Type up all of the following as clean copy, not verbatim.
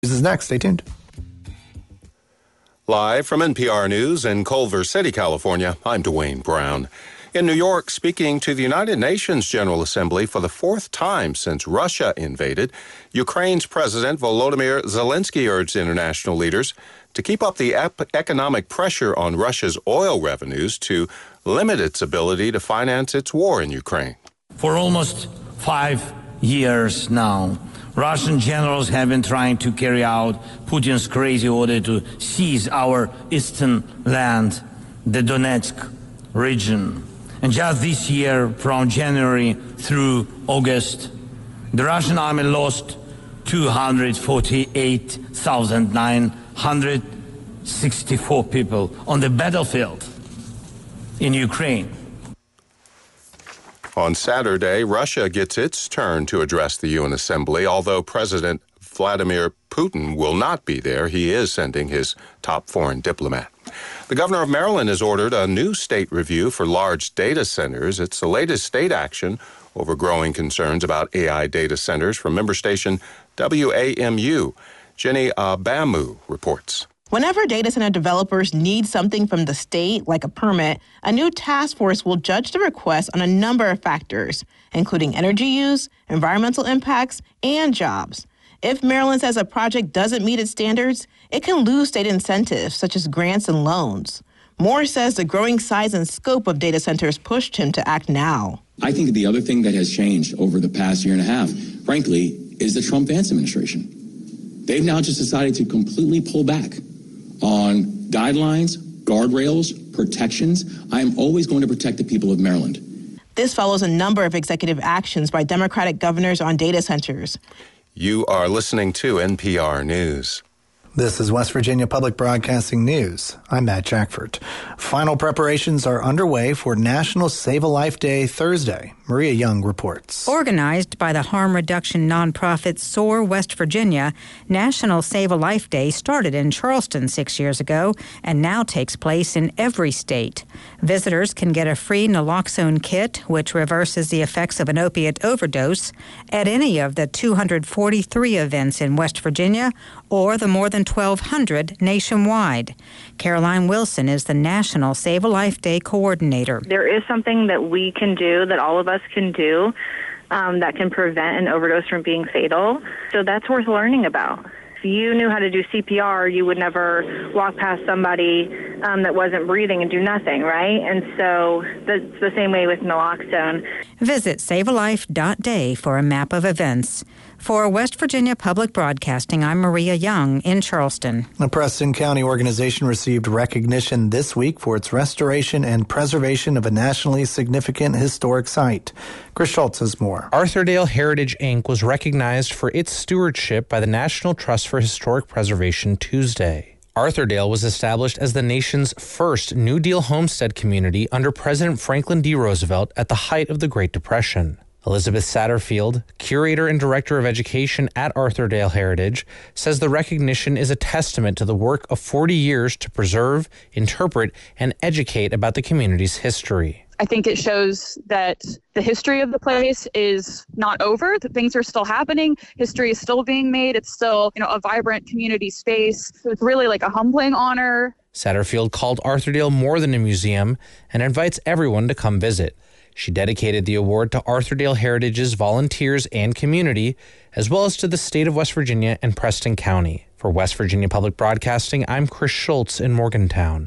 This is next. Stay tuned. Live from NPR News in Culver City, California, I'm Dwayne Brown. In New York, speaking to the United Nations General Assembly for the fourth time since Russia invaded, Ukraine's President Volodymyr Zelensky urged international leaders to keep up the economic pressure on Russia's oil revenues to limit its ability to finance its war in Ukraine. For almost 5 years now, Russian generals have been trying to carry out Putin's crazy order to seize our eastern land, the Donetsk region. And just this year, from January through August, the Russian army lost 248,964 people on the battlefield in Ukraine. On Saturday, Russia gets its turn to address the UN Assembly. Although President Vladimir Putin will not be there, he is sending his top foreign diplomat. The governor of Maryland has ordered a new state review for large data centers. It's the latest state action over growing concerns about AI data centers from member station WAMU. Jenny Abamu reports. Whenever data center developers need something from the state, like a permit, a new task force will judge the request on a number of factors, including energy use, environmental impacts, and jobs. If Maryland says a project doesn't meet its standards, it can lose state incentives, such as grants and loans. Moore says the growing size and scope of data centers pushed him to act now. I think the other thing that has changed over the past year and a half, frankly, is the Trump-Vance administration. They've now just decided to completely pull back on guidelines, guardrails, protections. I am always going to protect the people of Maryland. This follows a number of executive actions by Democratic governors on data centers. You are listening to NPR News. This is West Virginia Public Broadcasting News. I'm Matt Jackford. Final preparations are underway for National Save a Life Day Thursday. Maria Young reports. Organized by the harm reduction nonprofit SOAR West Virginia, National Save a Life Day started in Charleston 6 years ago and now takes place in every state. Visitors can get a free naloxone kit, which reverses the effects of an opiate overdose, at any of the 243 events in West Virginia or the more than 1,200 nationwide. Caroline Wilson is the National Save a Life Day coordinator. There is something that we can do, that all of us can do, that can prevent an overdose from being fatal. So that's worth learning about. If you knew how to do CPR, you would never walk past somebody that wasn't breathing and do nothing, right? And so that's the same way with naloxone. Visit savealife.day for a map of events. For West Virginia Public Broadcasting, I'm Maria Young in Charleston. The Preston County organization received recognition this week for its restoration and preservation of a nationally significant historic site. Chris Schultz has more. Arthurdale Heritage, Inc. was recognized for its stewardship by the National Trust for Historic Preservation Tuesday. Arthurdale was established as the nation's first New Deal homestead community under President Franklin D. Roosevelt at the height of the Great Depression. Elizabeth Satterfield, curator and director of education at Arthurdale Heritage, says the recognition is a testament to the work of 40 years to preserve, interpret, and educate about the community's history. I think it shows that the history of the place is not over, that things are still happening, history is still being made, it's still, a vibrant community space. So it's really like a humbling honor. Satterfield called Arthurdale more than a museum and invites everyone to come visit. She dedicated the award to Arthurdale Heritage's volunteers and community, as well as to the state of West Virginia and Preston County. For West Virginia Public Broadcasting, I'm Chris Schultz in Morgantown.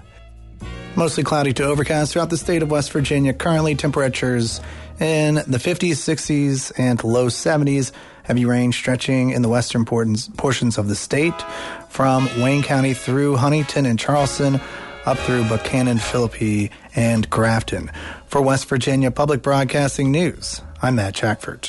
Mostly cloudy to overcast throughout the state of West Virginia. Currently, temperatures in the 50s, 60s, and low 70s. Heavy rain stretching in the western portions of the state from Wayne County through Huntington and Charleston, up through Buchanan, Philippi, and Grafton. For West Virginia Public Broadcasting News, I'm Matt Jackford.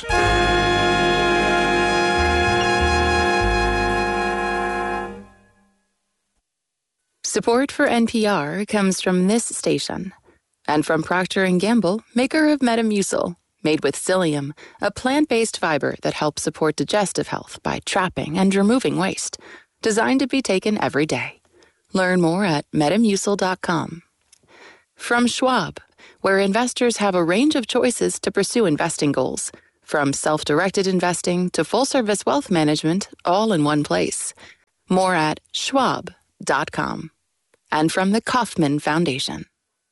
Support for NPR comes from this station and from Procter & Gamble, maker of Metamucil, made with psyllium, a plant-based fiber that helps support digestive health by trapping and removing waste, designed to be taken every day. Learn more at metamucil.com. From Schwab, where investors have a range of choices to pursue investing goals, from self-directed investing to full-service wealth management, all in one place. More at schwab.com. And from the Kauffman Foundation.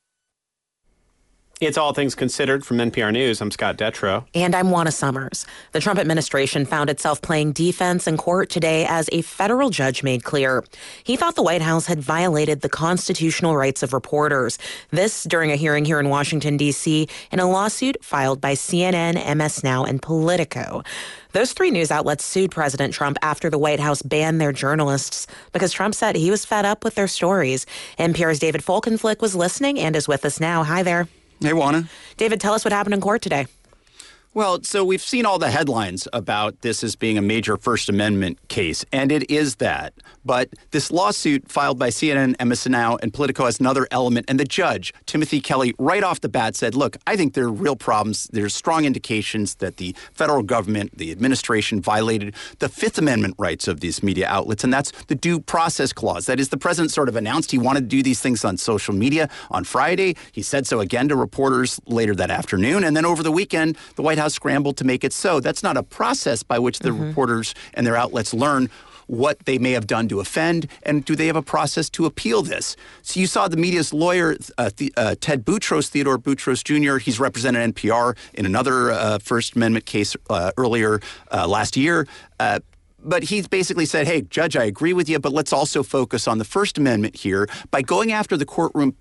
It's All Things Considered from NPR News. I'm Scott Detrow. And I'm Juana Summers. The Trump administration found itself playing defense in court today as a federal judge made clear. He thought the White House had violated the constitutional rights of reporters. This during a hearing here in Washington, D.C., in a lawsuit filed by CNN, MS Now, and Politico. Those three news outlets sued President Trump after the White House banned their journalists because Trump said he was fed up with their stories. NPR's David Folkenflik was listening and is with us now. Hi there. Hey, Juana. David, tell us what happened in court today. Well, so we've seen all the headlines about this as being a major First Amendment case, and it is that. But this lawsuit filed by CNN, MS Now, and Politico has another element, and the judge, Timothy Kelly, right off the bat said, look, I think there are real problems. There's strong indications that the federal government, the administration, violated the Fifth Amendment rights of these media outlets, and that's the due process clause. That is, the president sort of announced he wanted to do these things on social media on Friday. He said so again to reporters later that afternoon, and then over the weekend, the White House scrambled to make it so. That's not a process by which the reporters and their outlets learn what they may have done to offend, and do they have a process to appeal this? So you saw the media's lawyer, Ted Boutros, Theodore Boutros Jr., he's represented NPR in another First Amendment case earlier last year. But he's basically said, hey, Judge, I agree with you, but let's also focus on the First Amendment here by going after the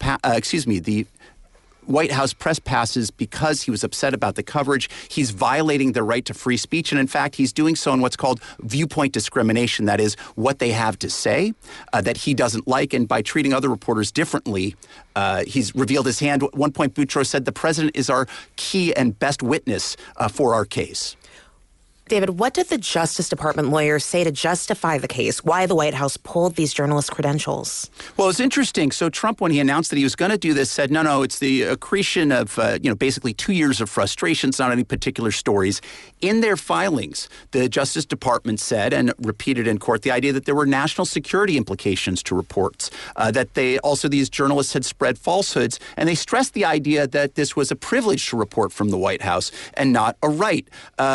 the White House press passes because he was upset about the coverage. He's violating their right to free speech. And in fact, he's doing so in what's called viewpoint discrimination. That is, what they have to say that he doesn't like. And by treating other reporters differently, he's revealed his hand. At one point, Boutros said the president is our key and best witness for our case. David, what did the Justice Department lawyers say to justify the case? Why the White House pulled these journalist credentials? Well, it's interesting. So Trump, when he announced that he was going to do this, said, no, it's the accretion of, basically 2 years of frustrations, not any particular stories. In their filings, the Justice Department said, and repeated in court, the idea that there were national security implications to reports, that these journalists had spread falsehoods, and they stressed the idea that this was a privilege to report from the White House and not a right.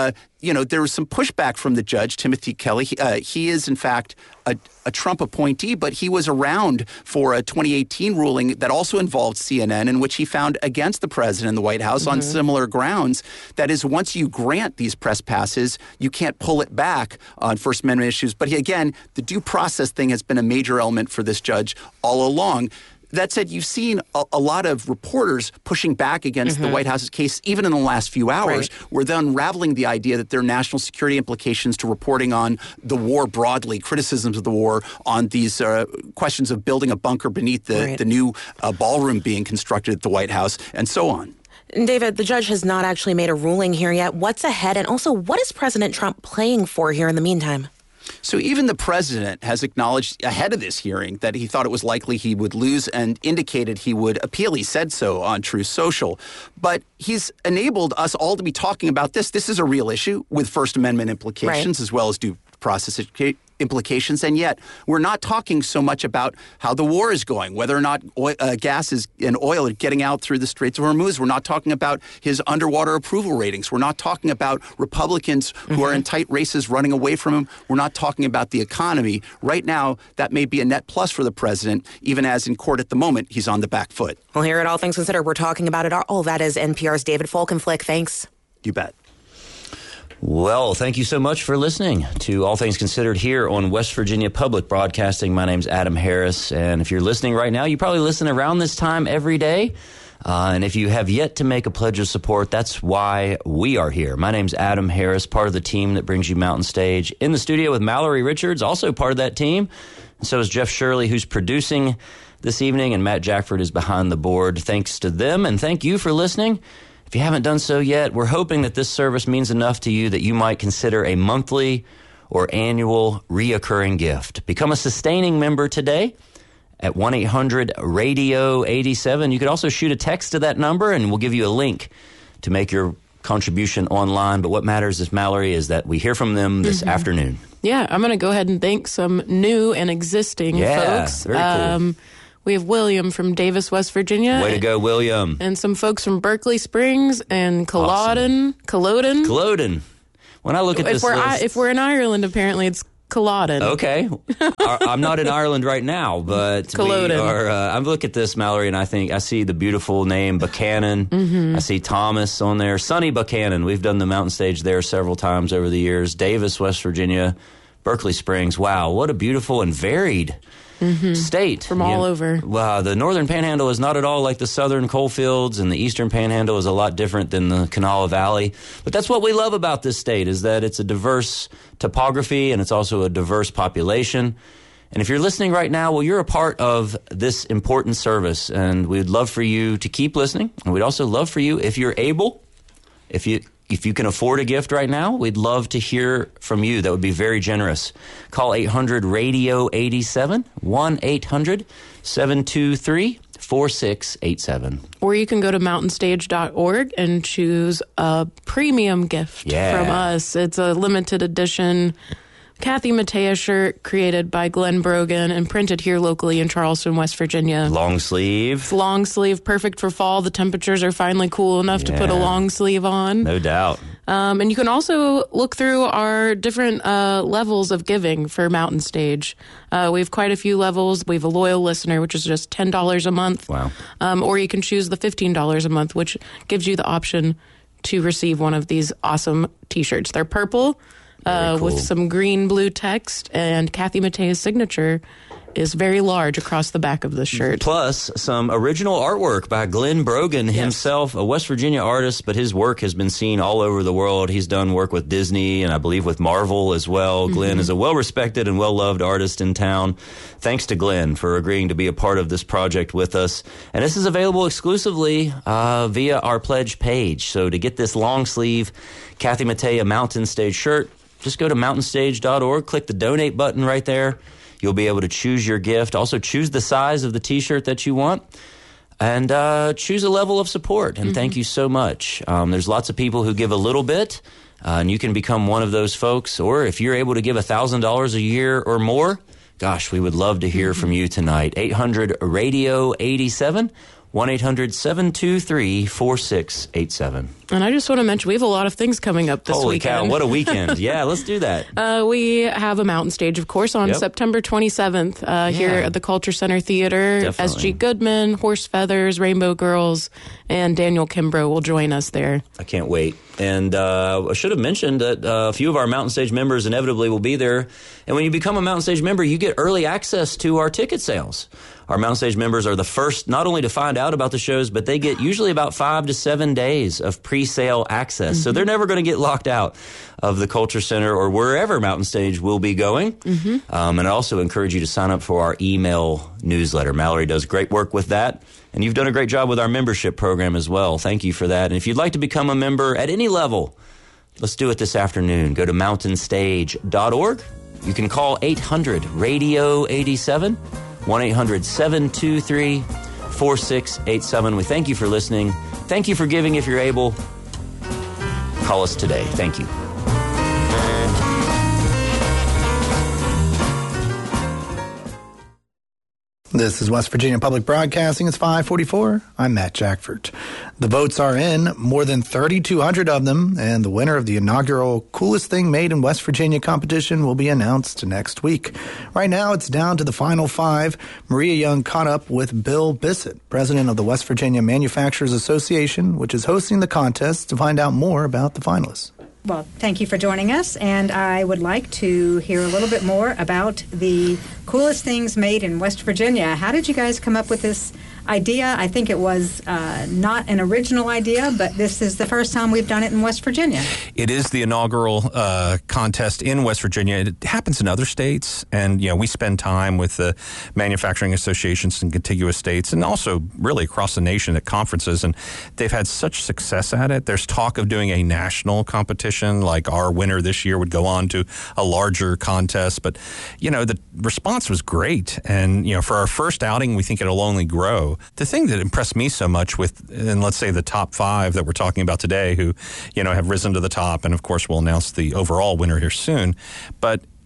There was some pushback from the judge, Timothy Kelly. He is, in fact, a Trump appointee, but he was around for a 2018 ruling that also involved CNN, in which he found against the president and the White House on similar grounds. That is, once you grant these press passes, you can't pull it back on First Amendment issues. But again, the due process thing has been a major element for this judge all along. That said, you've seen a lot of reporters pushing back against the White House's case, even in the last few hours, where they're unraveling the idea that there are national security implications to reporting on the war broadly, criticisms of the war, on these questions of building a bunker beneath the new ballroom being constructed at the White House, and so on. And David, the judge has not actually made a ruling here yet. What's ahead? And also, what is President Trump playing for here in the meantime? So even the president has acknowledged ahead of this hearing that he thought it was likely he would lose and indicated he would appeal. He said so on Truth Social. But he's enabled us all to be talking about this. This is a real issue with First Amendment implications as well as due process implications. And yet we're not talking so much about how the war is going, whether or not gas and oil are getting out through the Straits of Hormuz. We're not talking about his underwater approval ratings. We're not talking about Republicans who are in tight races running away from him. We're not talking about the economy. Right now, that may be a net plus for the president, even as in court at the moment, he's on the back foot. Well, here at All Things Considered, we're talking about it all. That is NPR's David Folkenflik. Thanks. You bet. Well, thank you so much for listening to All Things Considered here on West Virginia Public Broadcasting. My name's Adam Harris, and if you're listening right now, you probably listen around this time every day. And if you have yet to make a pledge of support, that's why we are here. My name's Adam Harris, part of the team that brings you Mountain Stage. In the studio with Mallory Richards, also part of that team. And so is Jeff Shirley, who's producing this evening, and Matt Jackford is behind the board. Thanks to them, and thank you for listening. If you haven't done so yet, we're hoping that this service means enough to you that you might consider a monthly or annual reoccurring gift. Become a sustaining member today at 1-800-RADIO-87. You could also shoot a text to that number, and we'll give you a link to make your contribution online. But what matters is, Mallory, is that we hear from them this afternoon. Yeah, I'm going to go ahead and thank some new and existing folks. Very cool. We have William from Davis, West Virginia. Way to go, William. And some folks from Berkeley Springs and Culloden. Culloden. When I look at this list, if we're in Ireland, apparently it's Culloden. Okay. I'm not in Ireland right now, but Culloden. I look at this, Mallory, and I see the beautiful name Buchanan. Mm-hmm. I see Thomas on there. Sonny Buchanan. We've done the mountain stage there several times over the years. Davis, West Virginia. Berkeley Springs. Wow, what a beautiful and varied state. From all over. Wow, the northern panhandle is not at all like the southern coal fields, and the eastern panhandle is a lot different than the Kanawha Valley. But that's what we love about this state, is that it's a diverse topography and it's also a diverse population. And if you're listening right now, well, you're a part of this important service, and we'd love for you to keep listening. And we'd also love for you, if you're able, if you can afford a gift right now, we'd love to hear from you. That would be very generous. Call 800-RADIO-87, 1-800-723-4687. Or you can go to mountainstage.org and choose a premium gift from us. It's a limited edition Kathy Mattea shirt created by Glenn Brogan and printed here locally in Charleston, West Virginia. Long sleeve. It's long sleeve, perfect for fall. The temperatures are finally cool enough to put a long sleeve on. No doubt. And you can also look through our different levels of giving for Mountain Stage. We have quite a few levels. We have a loyal listener, which is just $10 a month. Wow. Or you can choose the $15 a month, which gives you the option to receive one of these awesome T-shirts. They're purple. Cool. With some green-blue text, and Kathy Mattea's signature is very large across the back of the shirt. Plus, some original artwork by Glenn Brogan himself, a West Virginia artist, but his work has been seen all over the world. He's done work with Disney and I believe with Marvel as well. Mm-hmm. Glenn is a well-respected and well-loved artist in town. Thanks to Glenn for agreeing to be a part of this project with us. And this is available exclusively via our pledge page. So to get this long-sleeve Kathy Mattea Mountain Stage shirt, just go to mountainstage.org, click the donate button right there. You'll be able to choose your gift. Also, choose the size of the T-shirt that you want. And choose a level of support. And thank you so much. There's lots of people who give a little bit, and you can become one of those folks. Or if you're able to give $1,000 a year or more, gosh, we would love to hear from you tonight. 800-RADIO-87. 1-800-723-4687. And I just want to mention, we have a lot of things coming up this Holy weekend. Holy cow, what a weekend. Yeah, let's do that. We have a Mountain Stage, of course, on September 27th here at the Culture Center Theater. Definitely. S.G. Goodman, Horse Feathers, Rainbow Girls, and Daniel Kimbrough will join us there. I can't wait. And I should have mentioned that a few of our Mountain Stage members inevitably will be there. And when you become a Mountain Stage member, you get early access to our ticket sales. Our Mountain Stage members are the first not only to find out about the shows, but they get usually about 5 to 7 days of pre-sale access. Mm-hmm. So they're never going to get locked out of the Culture Center or wherever Mountain Stage will be going. Mm-hmm. And I also encourage you to sign up for our email newsletter. Mallory does great work with that. And you've done a great job with our membership program as well. Thank you for that. And if you'd like to become a member at any level, let's do it this afternoon. Go to mountainstage.org. You can call 800-RADIO-87. 1-800-723-4687. We thank you for listening. Thank you for giving if you're able. Call us today. Thank you. This is West Virginia Public Broadcasting. It's 5:44. I'm Matt Jackford. The votes are in, more than 3,200 of them, and the winner of the inaugural Coolest Thing Made in West Virginia competition will be announced next week. Right now, it's down to the final 5. Maria Young caught up with Bill Bissett, president of the West Virginia Manufacturers Association, which is hosting the contest, to find out more about the finalists. Well, thank you for joining us, and I would like to hear a little bit more about the Coolest Things Made in West Virginia. How did you guys come up with this idea? I think it was not an original idea, but this is the first time we've done it in West Virginia. It is the inaugural contest in West Virginia. It happens in other states, and we spend time with the manufacturing associations in contiguous states and also really across the nation at conferences, and they've had such success at it. There's talk of doing a national competition, like our winner this year would go on to a larger contest, but the response was great, and for our first outing, we think it'll only grow. The thing that impressed me so much with, and let's say the top 5 that we're talking about today, who have risen to the top, and of course we'll announce the overall winner here soon, but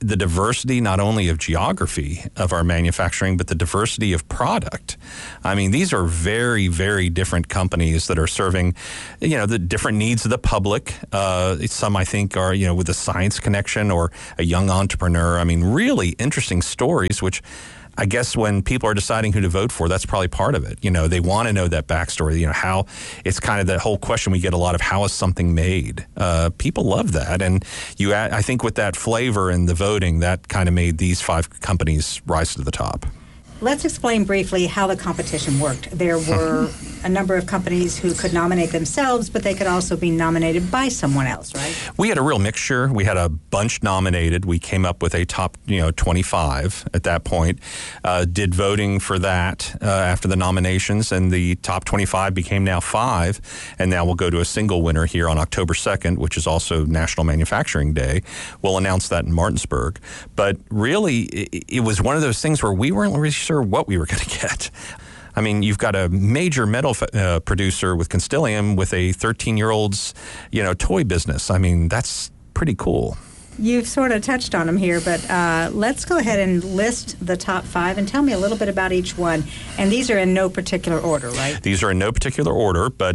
the diversity not only of geography of our manufacturing, but the diversity of product. I mean, these are very, very different companies that are serving, the different needs of the public. Some, I think, are, with a science connection or a young entrepreneur. I mean, really interesting stories, which I guess when people are deciding who to vote for, that's probably part of it. They want to know that backstory, how it's kind of that whole question we get a lot of, how is something made? People love that. And I think with that flavor in the voting, that kind of made these 5 companies rise to the top. Let's explain briefly how the competition worked. There were a number of companies who could nominate themselves, but they could also be nominated by someone else, right? We had a real mixture. We had a bunch nominated. We came up with a top, 25 at that point. Did voting for that after the nominations, and the top 25 became now 5. And now we'll go to a single winner here on October 2nd, which is also National Manufacturing Day. We'll announce that in Martinsburg. But really, it was one of those things where we weren't really sure what we were going to get. I mean, you've got a major metal producer with Constellium with a 13-year-old's, toy business. I mean, that's pretty cool. You've sort of touched on them here, but let's go ahead and list the top 5 and tell me a little bit about each one. And these are in no particular order, right? These are in no particular order, but,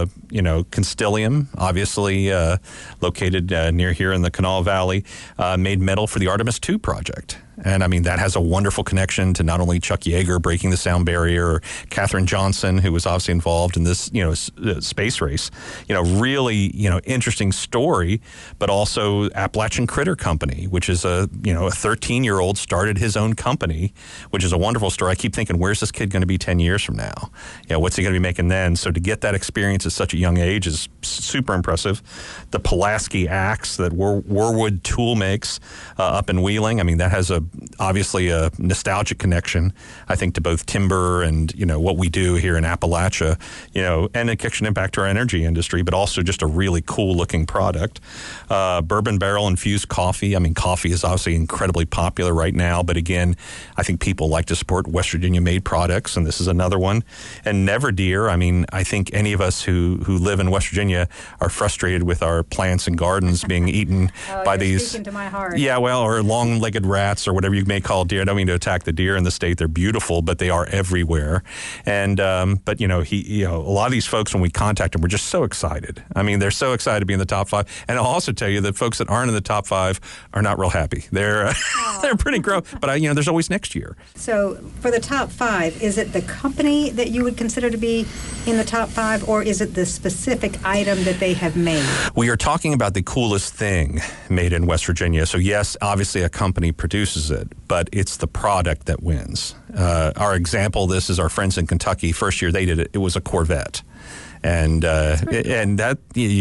Constellium, obviously located near here in the Kanawha Valley, made metal for the Artemis II project. And, I mean, that has a wonderful connection to not only Chuck Yeager breaking the sound barrier, or Katherine Johnson, who was obviously involved in this, space race. Really, interesting story, but also Appalachian Critter Company, which is a 13-year-old started his own company, which is a wonderful story. I keep thinking, where's this kid going to be 10 years from now? What's he going to be making then? So to get that experience at such a young age is super impressive. The Pulaski axe that Warwood Tool makes up in Wheeling, I mean, that has obviously a nostalgic connection, I think, to both timber and, what we do here in Appalachia, and a connection impact to our energy industry, but also just a really cool looking product. Bourbon barrel infused coffee. I mean, coffee is obviously incredibly popular right now, but again, I think people like to support West Virginia made products, and this is another one. And Never Deer, I mean, I think any of us who live in West Virginia are frustrated with our plants and gardens being eaten by these. Speaking to my heart. Yeah, well, or long-legged rats or whatever you may call deer. I don't mean to attack the deer in the state. They're beautiful, but they are everywhere. And, but, a lot of these folks, when we contact them, we're just so excited. I mean, they're so excited to be in the top 5. And I'll also tell you that folks that aren't in the top 5 are not real happy. They're they're pretty gross. But, there's always next year. So for the top 5, is it the company that you would consider to be in the top 5, or is it the specific item that they have made? We are talking about the coolest thing made in West Virginia. So, yes, obviously a company produces it, but it's the product that wins. Our example of this is our friends in Kentucky. First year they did it, it was a Corvette. And that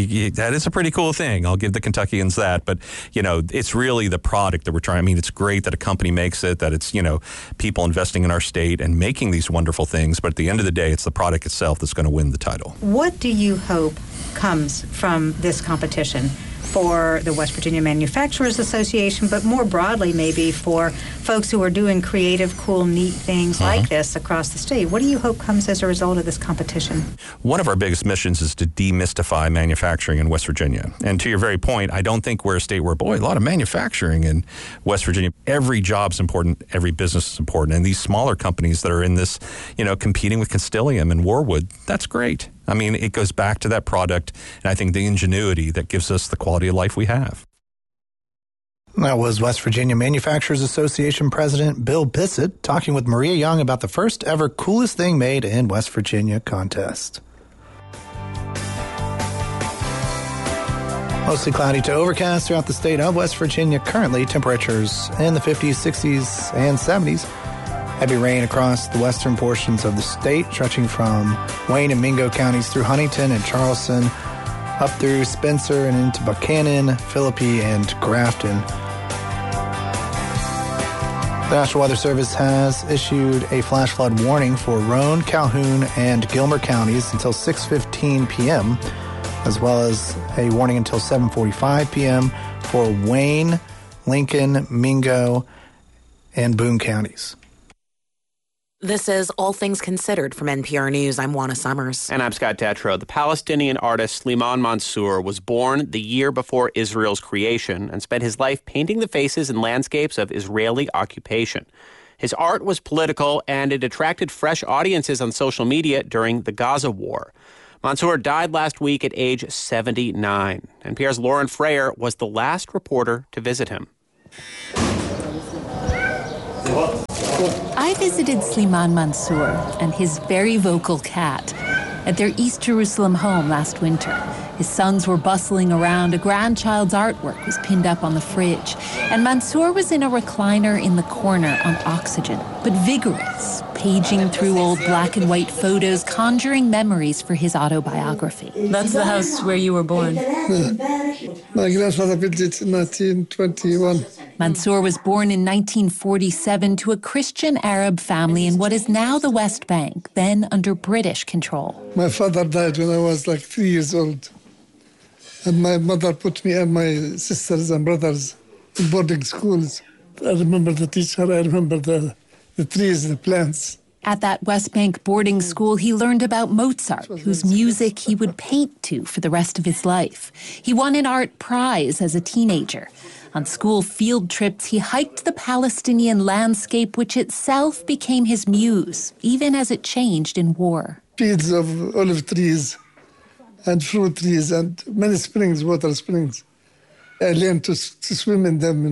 is a pretty cool thing. I'll give the Kentuckians that. But, it's really the product that we're trying. I mean, it's great that a company makes it, that it's, people investing in our state and making these wonderful things. But at the end of the day, it's the product itself that's going to win the title. What do you hope comes from this competition for the West Virginia Manufacturers Association, but more broadly maybe for folks who are doing creative, cool, neat things like this across the state? What do you hope comes as a result of this competition? One of our biggest missions is to demystify manufacturing in West Virginia. And to your very point, I don't think we're a state where, a lot of manufacturing in West Virginia. Every job's important, every business is important. And these smaller companies that are in this, competing with Constellium and Warwood, that's great. I mean, it goes back to that product, and I think the ingenuity that gives us the quality of life we have. That was West Virginia Manufacturers Association President Bill Bissett talking with Maria Young about the first ever Coolest Thing Made in West Virginia contest. Mostly cloudy to overcast throughout the state of West Virginia. Currently, temperatures in the 50s, 60s, and 70s. Heavy rain across the western portions of the state, stretching from Wayne and Mingo counties through Huntington and Charleston, up through Spencer and into Buchanan, Philippi, and Grafton. The National Weather Service has issued a flash flood warning for Roane, Calhoun, and Gilmer counties until 6:15 p.m., as well as a warning until 7:45 p.m. for Wayne, Lincoln, Mingo, and Boone counties. This is All Things Considered from NPR News. I'm Juana Summers. And I'm Scott Detrow. The Palestinian artist Slimane Mansour was born the year before Israel's creation and spent his life painting the faces and landscapes of Israeli occupation. His art was political, and it attracted fresh audiences on social media during the Gaza war. Mansour died last week at age 79. NPR's Lauren Frayer was the last reporter to visit him. I visited Slimane Mansour and his very vocal cat at their East Jerusalem home last winter. His sons were bustling around. A grandchild's artwork was pinned up on the fridge. And Mansour was in a recliner in the corner on oxygen, but vigorous, paging through old black and white photos, conjuring memories for his autobiography. That's the house where you were born. My grandfather built it in 1921. Mansour was born in 1947 to a Christian Arab family in what is now the West Bank, then under British control. My father died when I was like 3 years old. And my mother put me and my sisters and brothers in boarding schools. I remember the teacher, I remember the trees, the plants. At that West Bank boarding school, he learned about Mozart, whose music he would paint to for the rest of his life. He won an art prize as a teenager. On school field trips, he hiked the Palestinian landscape, which itself became his muse, even as it changed in war. Fields of olive trees and fruit trees and many springs, water springs. I learned to swim in them,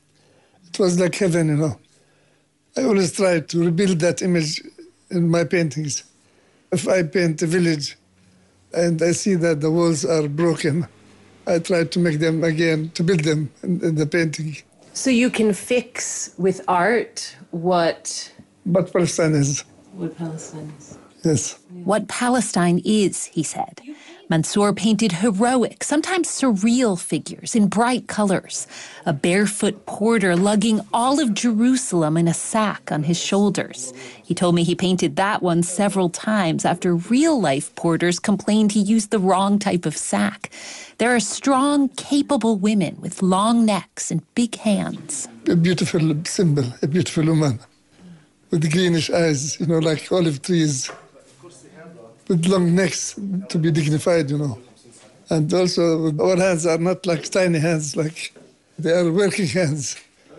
It was like heaven, I always try to rebuild that image in my paintings. If I paint a village and I see that the walls are broken, I try to make them again, to build them in the painting. So you can fix with art what Palestine is. What Palestine is. Yes. What Palestine is, he said. Mansour painted heroic, sometimes surreal figures in bright colors. A barefoot porter lugging all of Jerusalem in a sack on his shoulders. He told me he painted that one several times after real-life porters complained he used the wrong type of sack. There are strong, capable women with long necks and big hands. A beautiful symbol, a beautiful woman with greenish eyes, like olive trees, with long necks to be dignified, And also, our hands are not like tiny hands, like they are working hands.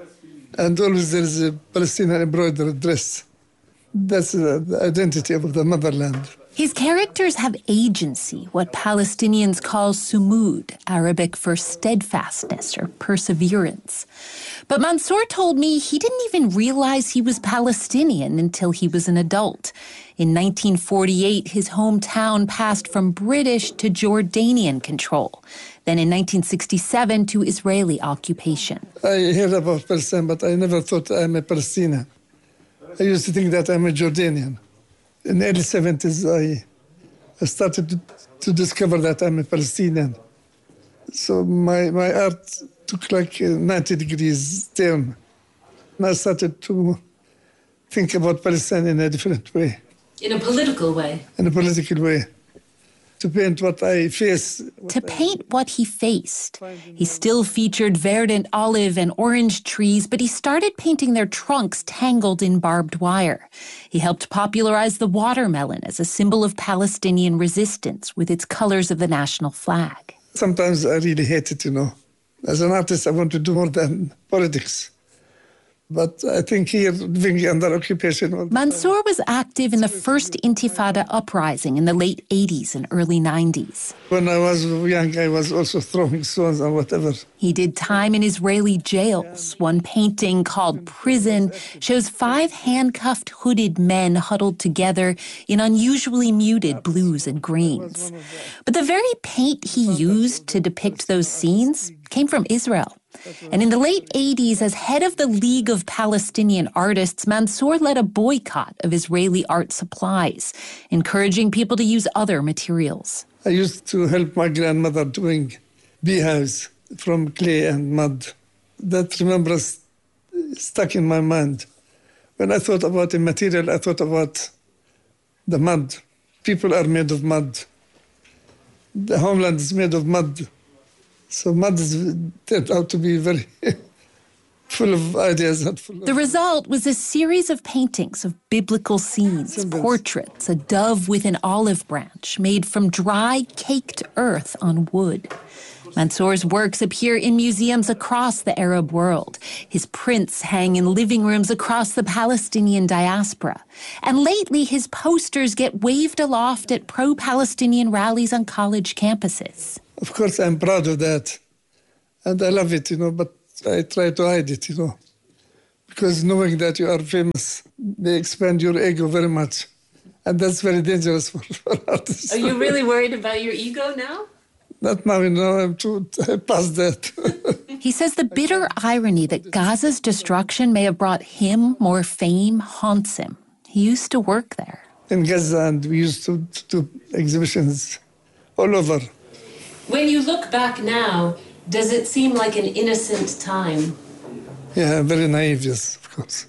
And always there is a Palestinian embroidered dress. That's the identity of the motherland. His characters have agency, what Palestinians call sumud, Arabic for steadfastness or perseverance. But Mansour told me he didn't even realize he was Palestinian until he was an adult. In 1948, his hometown passed from British to Jordanian control. Then in 1967 to Israeli occupation. I heard about Palestine, but I never thought I'm a Palestinian. I used to think that I'm a Jordanian. In the early 70s, I started to discover that I'm a Palestinian. So my art took like a 90 degrees turn. And I started to think about Palestine in a different way. In a political way? In a political way. To paint what I face. To paint what he faced. He still featured verdant olive and orange trees, but he started painting their trunks tangled in barbed wire. He helped popularize the watermelon as a symbol of Palestinian resistance with its colors of the national flag. Sometimes I really hate it, As an artist, I want to do more than politics. But I think here, living under occupation... Mansour was active in the first Intifada uprising in the late 80s and early 90s. When I was young, I was also throwing stones and whatever. He did time in Israeli jails. One painting called Prison shows 5 handcuffed, hooded men huddled together in unusually muted blues and greens. But the very paint he used to depict those scenes came from Israel. And in the late 80s, as head of the League of Palestinian Artists, Mansour led a boycott of Israeli art supplies, encouraging people to use other materials. I used to help my grandmother doing beehives from clay and mud. That remembrance stuck in my mind. When I thought about the material, I thought about the mud. People are made of mud. The homeland is made of mud. So mud turned out to be very full of ideas. And full of The result was a series of paintings of biblical scenes, portraits, a dove with an olive branch made from dry, caked earth on wood. Mansour's works appear in museums across the Arab world. His prints hang in living rooms across the Palestinian diaspora. And lately, his posters get waved aloft at pro-Palestinian rallies on college campuses. Of course, I'm proud of that. And I love it, but I try to hide it, Because knowing that you are famous, they expand your ego very much. And that's very dangerous for artists. Are you really worried about your ego now? Not now, I'm past that. He says the bitter irony that Gaza's destruction may have brought him more fame haunts him. He used to work there. In Gaza, and we used to do exhibitions all over. When you look back now, does it seem like an innocent time? Yeah, very naive, yes, of course.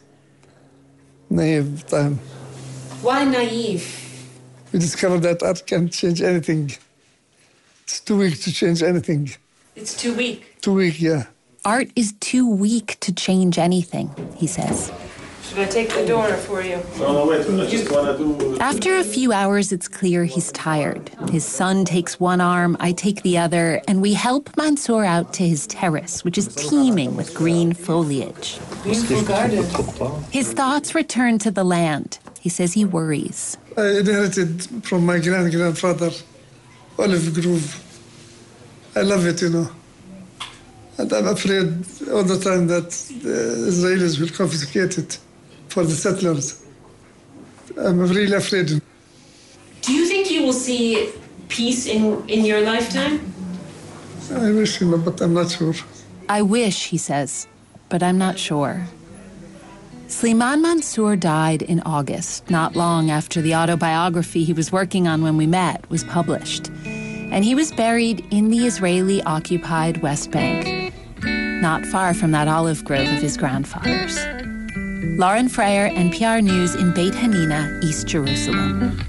Naive time. Why naive? We discovered that art can't change anything. It's too weak to change anything. It's too weak. Too weak, yeah. Art is too weak to change anything, he says. Should I take the door for you? No, wait. I just want to do... After a few hours, it's clear he's tired. His son takes one arm, I take the other, and we help Mansour out to his terrace, which is teeming with green foliage. Beautiful garden. His thoughts return to the land. He says he worries. I inherited from my grandfather olive grove. I love it, And I'm afraid all the time that the Israelis will confiscate it for the settlers. I'm really afraid. Do you think you will see peace in your lifetime? I wish, but I'm not sure. I wish, he says, but I'm not sure. Slimane Mansour died in August, not long after the autobiography he was working on when we met was published. And he was buried in the Israeli-occupied West Bank, not far from that olive grove of his grandfather's. Lauren Freyer, NPR News in Beit Hanina, East Jerusalem.